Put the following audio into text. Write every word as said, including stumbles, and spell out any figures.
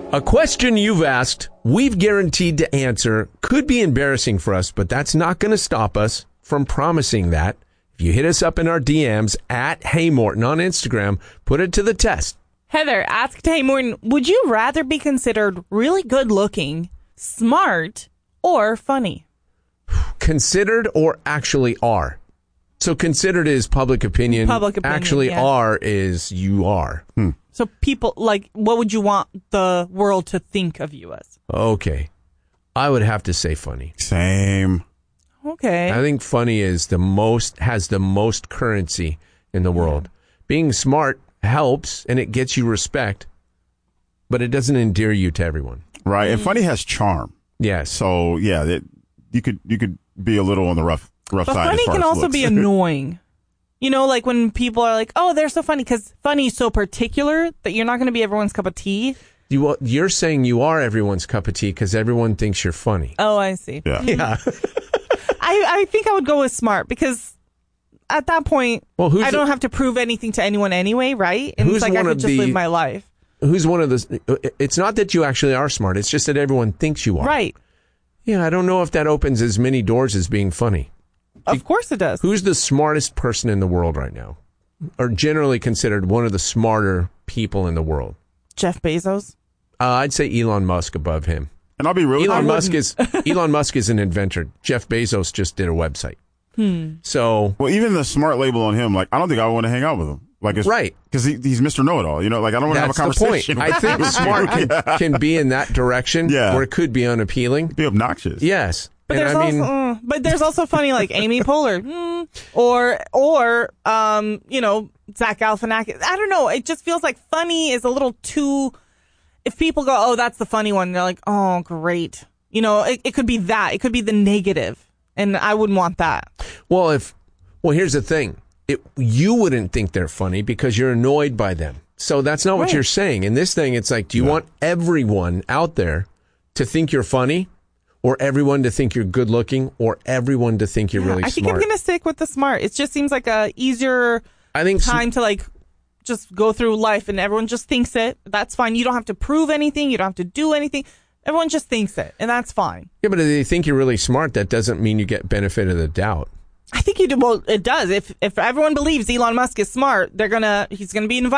A question you've asked, we've guaranteed to answer. Could be embarrassing for us, but that's not going to stop us from promising that. If you hit us up in our D Ms at Hey Morton on Instagram, put it to the test. Heather asked Hey Morton, would you rather be considered really good looking, smart, or funny? Considered or actually are. So considered is public opinion. Public opinion, Actually yeah. are is you are. Hmm. So people, like, what would you want the world to think of you as? Okay. I would have to say funny. Same. Okay. I think funny is the most, has the most currency in the world. Being smart helps and it gets you respect, but it doesn't endear you to everyone. Right. And funny has charm. Yes. So, yeah, it, you could you could be a little on the rough rough But side. funny as far can as also looks. be annoying. You know, like when people are like, oh, they're so funny, because funny is so particular that you're not going to be everyone's cup of tea. You, you're saying you are everyone's cup of tea because everyone thinks you're funny. Oh, I see. Yeah. Yeah. I, I think I would go with smart because at that point, Well, who's I don't the- have to prove anything to anyone anyway, right? And Who's it's like I one could of just the- live my life. Who's one of the... It's not that you actually are smart. It's just that everyone thinks you are. Right. Yeah, I don't know if that opens as many doors as being funny. Of course it does. Who's the smartest person in the world right now? Or generally considered one of the smarter people in the world? Jeff Bezos? Uh, I'd say Elon Musk above him. And I'll be real. Elon with you. Musk is Elon Musk is an inventor. Jeff Bezos just did a website. Hmm. So Well, even the smart label on him, like, I don't think I would want to hang out with him. Like, it's, Right. Because he, he's Mister Know-It-all. You know, like, I don't want to have a that's the point. conversation. I think smart can, can be in that direction Yeah. where it could be unappealing. be obnoxious. Yes. But and there's I mean, also, uh, but there's also funny like Amy Poehler, mm, or or um, you know, Zach Galifianakis. I don't know. It just feels like funny is a little too. If people go, oh, that's the funny one, they're like, oh, great. You know, it, it could be that. It could be the negative, and I wouldn't want that. well, if well, here's the thing. It, you wouldn't think they're funny because you're annoyed by them. So that's not what Right. you're saying. In this thing, it's like, do you Yeah. want everyone out there to think you're funny, or everyone to think you're good looking, or everyone to think you're Yeah, really I think smart? I'm gonna stick with the smart. It just seems like a easier I think sm- time to like just go through life, and everyone just thinks it. That's fine. You don't have to prove anything. You don't have to do anything. Everyone just thinks it, and that's fine. yeah, but if they think you're really smart, that doesn't mean you get benefit of the doubt. I think you do. Well, it does. If if everyone believes Elon Musk is smart, they're gonna he's gonna be invited.